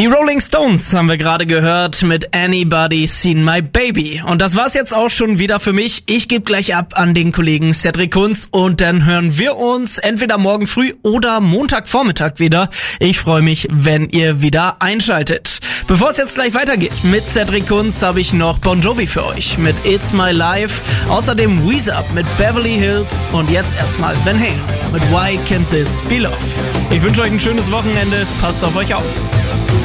Die Rolling Stones haben wir gerade gehört mit Anybody Seen My Baby. Und das war's jetzt auch schon wieder für mich. Ich gebe gleich ab an den Kollegen Cedric Kunz und dann hören wir uns entweder morgen früh oder Montagvormittag wieder. Ich freue mich, wenn ihr wieder einschaltet. Bevor es jetzt gleich weitergeht mit Cedric Kunz, habe ich noch Bon Jovi für euch mit It's My Life. Außerdem Weezer mit Beverly Hills und jetzt erstmal Van Halen mit Why Can't This Be Love. Ich wünsche euch ein schönes Wochenende. Passt auf euch auf.